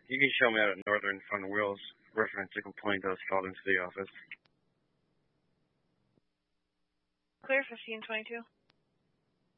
You can show me out at Northern Front Wheels. Reference a complaint that was called into the office. Clear 1522.